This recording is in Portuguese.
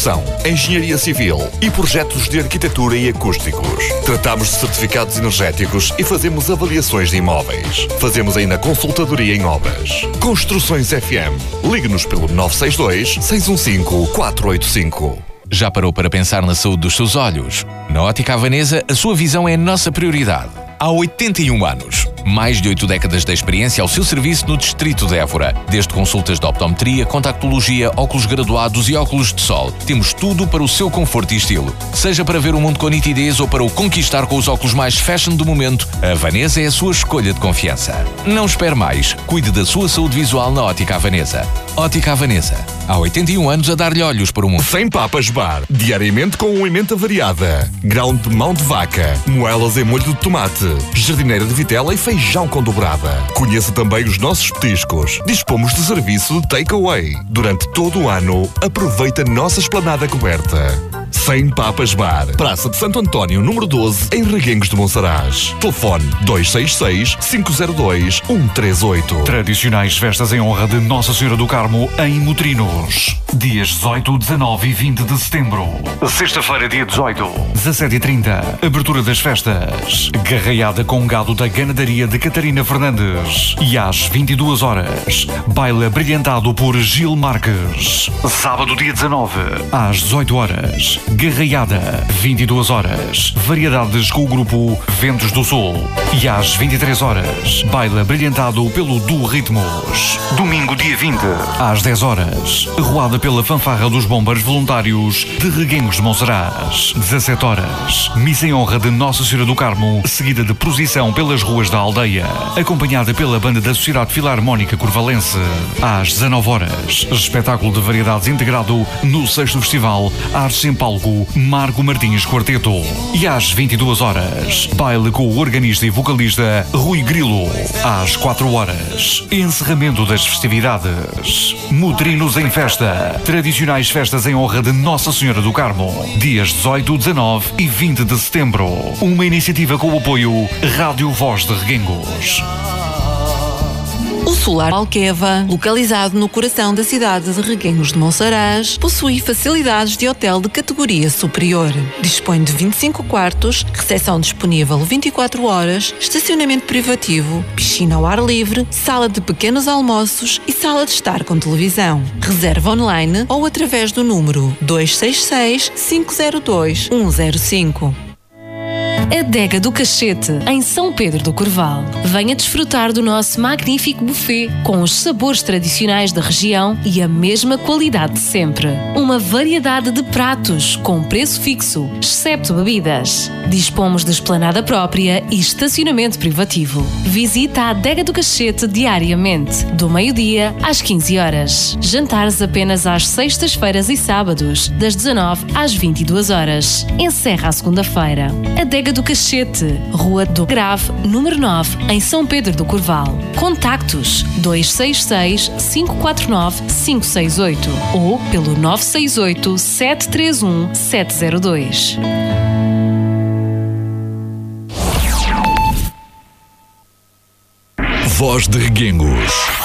construção, engenharia civil e projetos de arquitetura e acústicos. Tratamos de certificados energéticos e fazemos avaliações de imóveis. Fazemos ainda consultadoria em obras. Construções FM. Ligue-nos pelo 962-615-485. Já parou para pensar na saúde dos seus olhos? Na Ótica Havanesa, a sua visão é a nossa prioridade. Há 81 anos, mais de 8 décadas de experiência ao seu serviço no Distrito de Évora. Desde consultas de optometria, contactologia, óculos graduados e óculos de sol. Temos tudo para o seu conforto e estilo. Seja para ver o mundo com nitidez ou para o conquistar com os óculos mais fashion do momento, a Havanesa é a sua escolha de confiança. Não espere mais. Cuide da sua saúde visual na Ótica Havanesa. Ótica Havanesa. Há 81 anos a dar-lhe olhos para o mundo. Sem Papas Bar. Diariamente com uma emenda variada. Grão de mão de vaca. Moelas em molho de tomate. Jardineira de vitela e feijão com dobrada. Conheça também os nossos petiscos. Dispomos de serviço de takeaway. Durante todo o ano, aproveita a nossa esplanada coberta. Sem Papas Bar. Praça de Santo António, número 12, em Reguengos de Monsaraz. Telefone 266-502-138. Tradicionais festas em honra de Nossa Senhora do Carmo em Motrinos. Dias 18, 19 e 20 de setembro. Sexta-feira, dia 18, 17h30. Abertura das festas. Garraiada com gado da ganadaria de Catarina Fernandes. E às 22 horas, baile abrilhantado por Gil Marques. Sábado, dia 19, às 18 horas. Garraiada, 22 horas. Variedades com o grupo Ventos do Sul. E às 23 horas, baile brilhantado pelo Duo Ritmos. Domingo, dia 20, às 10 horas. Arruada pela fanfarra dos bombeiros voluntários de Reguengos de Monsaraz. 17 horas. Missa em honra de Nossa Senhora do Carmo, seguida de procissão pelas ruas da aldeia, acompanhada pela banda da Sociedade Filarmónica Corvalense. Às 19 horas, espetáculo de variedades integrado no 6º Festival Artes em Palco Marco Martins Quarteto. E às 22 horas, baile com o organista e vocalista Rui Grilo. Às 4 horas, encerramento das festividades. Motrinos em festa. Tradicionais festas em honra de Nossa Senhora do Carmo. Dias 18, 19 e 20 de setembro. Uma iniciativa com o apoio Rádio Voz de Reguengos. O Solar Alqueva, localizado no coração da cidade de Reguengos de Monsaraz, possui facilidades de hotel de categoria superior. Dispõe de 25 quartos, recepção disponível 24 horas, estacionamento privativo, piscina ao ar livre, sala de pequenos almoços e sala de estar com televisão. Reserva online ou através do número 266-502-105. Adega do Cachete, em São Pedro do Corval. Venha desfrutar do nosso magnífico buffet, com os sabores tradicionais da região e a mesma qualidade de sempre. Uma variedade de pratos, com preço fixo, excepto bebidas. Dispomos de esplanada própria e estacionamento privativo. Visita a Adega do Cachete diariamente, do meio-dia às 15 horas. Jantares apenas às sextas-feiras e sábados, das 19 às 22 horas. Encerra à segunda-feira. Adega do Cachete, Rua do Grave, número 9, em São Pedro do Corval. Contactos 266-549-568 ou pelo 968-731-702. Voz de Reguengos.